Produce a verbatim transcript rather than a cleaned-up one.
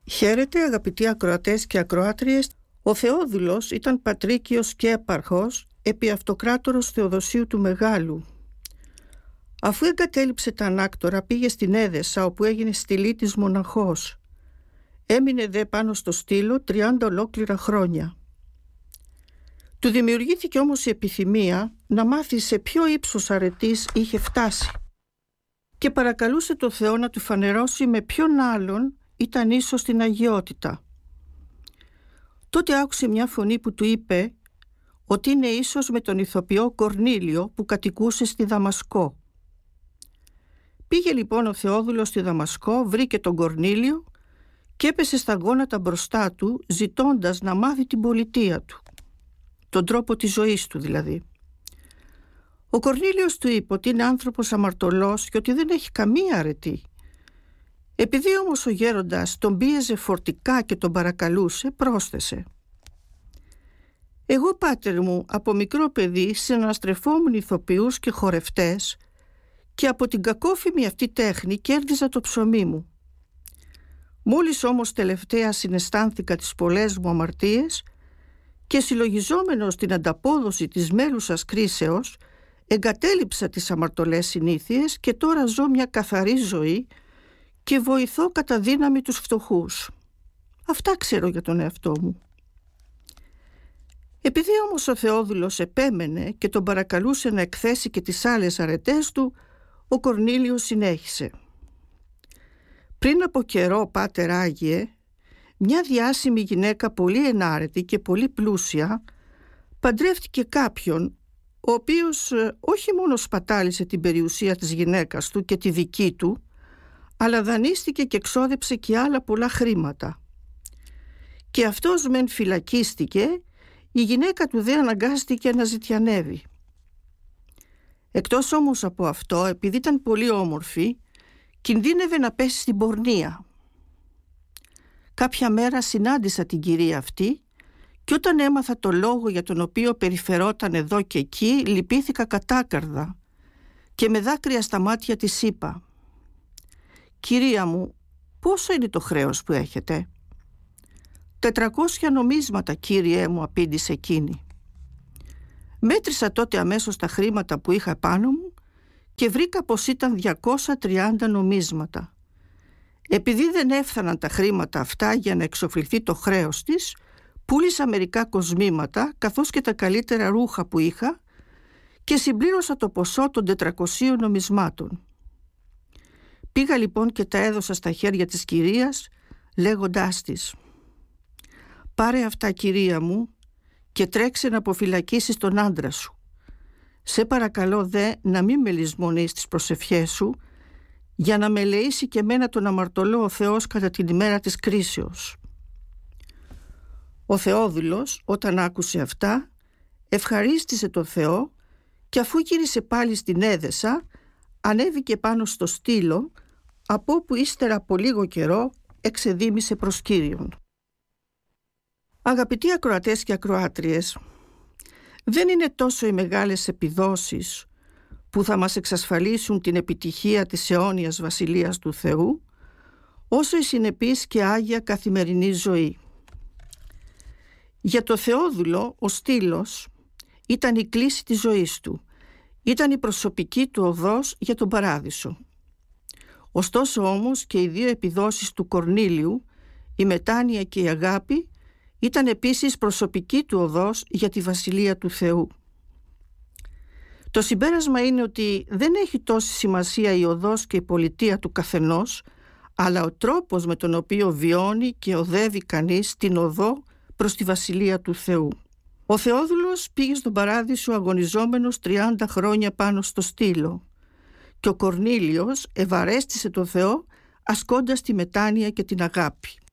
Χαίρετε αγαπητοί ακροατές και ακροάτριες. Ο Θεόδουλος ήταν πατρίκιος και έπαρχος επί αυτοκράτορος Θεοδοσίου του Μεγάλου. Αφού εγκατέλειψε τα ανάκτορα, πήγε στην Έδεσσα, όπου έγινε στυλίτης μοναχός. Έμεινε δε πάνω στο στήλο τριάντα ολόκληρα χρόνια. Του δημιουργήθηκε όμως η επιθυμία να μάθει σε ποιο ύψος αρετής είχε φτάσει και παρακαλούσε το Θεό να του φανερώσει με ποιον άλλον ήταν ίσως στην αγιότητα. Τότε άκουσε μια φωνή που του είπε ότι είναι ίσως με τον ηθοποιό Κορνήλιο που κατοικούσε στη Δαμασκό. Πήγε λοιπόν ο Θεόδουλος στη Δαμασκό, βρήκε τον Κορνήλιο και έπεσε στα γόνατα μπροστά του, ζητώντας να μάθει την πολιτεία του, τον τρόπο της ζωής του δηλαδή. Ο Κορνήλιος του είπε ότι είναι άνθρωπος αμαρτωλός και ότι δεν έχει καμία αρετή. Επειδή όμως ο γέροντας τον πίεζε φορτικά και τον παρακαλούσε, πρόσθεσε: «Εγώ, πάτερ μου, από μικρό παιδί συναναστρεφόμουν ηθοποιούς και χορευτές και από την κακόφημη αυτή τέχνη κέρδιζα το ψωμί μου. Μόλις όμως τελευταία συναισθάνθηκα τις πολλές μου αμαρτίες και συλλογιζόμενος την ανταπόδοση της μέλουσας κρίσεως, εγκατέλειψα τις αμαρτωλές συνήθειες και τώρα ζω μια καθαρή ζωή και βοηθώ κατά δύναμη τους φτωχούς. Αυτά ξέρω για τον εαυτό μου». Επειδή όμως ο Θεόδουλος επέμενε και τον παρακαλούσε να εκθέσει και τις άλλες αρετές του, ο Κορνήλιος συνέχισε: «Πριν από καιρό, πάτερ Άγιε, μια διάσημη γυναίκα πολύ ενάρετη και πολύ πλούσια παντρεύτηκε κάποιον, ο οποίος όχι μόνο σπατάλησε την περιουσία της γυναίκας του και τη δική του, αλλά δανείστηκε και εξόδεψε και άλλα πολλά χρήματα. Και αυτός μεν φυλακίστηκε, η γυναίκα του δε αναγκάστηκε να ζητιανεύει. Εκτός όμως από αυτό, επειδή ήταν πολύ όμορφη, κινδύνευε να πέσει στην πορνεία. Κάποια μέρα συνάντησα την κυρία αυτή και όταν έμαθα το λόγο για τον οποίο περιφερόταν εδώ και εκεί, λυπήθηκα κατάκαρδα και με δάκρυα στα μάτια της είπα: «Κυρία μου, πόσο είναι το χρέος που έχετε?» «Τετρακόσια νομίσματα, κύριέ μου», απήντησε εκείνη. Μέτρησα τότε αμέσως τα χρήματα που είχα πάνω μου και βρήκα πως ήταν διακόσια τριάντα νομίσματα. Επειδή δεν έφθαναν τα χρήματα αυτά για να εξοφληθεί το χρέος της, πούλησα μερικά κοσμήματα καθώς και τα καλύτερα ρούχα που είχα και συμπλήρωσα το ποσό των τετρακοσίων νομισμάτων. Πήγα λοιπόν και τα έδωσα στα χέρια της κυρίας, λέγοντάς της: «Πάρε αυτά, κυρία μου, και τρέξε να αποφυλακίσεις τον άντρα σου. Σε παρακαλώ δε να μην με λησμονείς τις προσευχές σου, για να με ελεήσει και μένα τον αμαρτωλό ο Θεός κατά την ημέρα της κρίσεως». Ο Θεόδουλος, όταν άκουσε αυτά, ευχαρίστησε τον Θεό και αφού γύρισε πάλι στην Έδεσσα, ανέβηκε πάνω στο στήλο, από όπου ύστερα από λίγο καιρό εξεδήμησε προς Κύριον. Αγαπητοί ακροατές και ακροάτριες, δεν είναι τόσο οι μεγάλες επιδόσεις που θα μας εξασφαλίσουν την επιτυχία της αιώνιας Βασιλείας του Θεού, όσο η συνεπής και άγια καθημερινή ζωή. Για το Θεόδουλο ο στήλος ήταν η κλίση της ζωής του, ήταν η προσωπική του οδός για τον παράδεισο. Ωστόσο όμως και οι δύο επιδόσεις του Κορνήλιου, η μετάνοια και η αγάπη, ήταν επίσης προσωπική του οδός για τη Βασιλεία του Θεού. Το συμπέρασμα είναι ότι δεν έχει τόση σημασία η οδός και η πολιτεία του καθενός, αλλά ο τρόπος με τον οποίο βιώνει και οδεύει κανείς την οδό προς τη Βασιλεία του Θεού. Ο Θεόδουλος πήγε στον παράδεισο αγωνιζόμενος τριάντα χρόνια πάνω στο στήλο και ο Κορνήλιος ευαρέστησε τον Θεό ασκώντας τη μετάνοια και την αγάπη.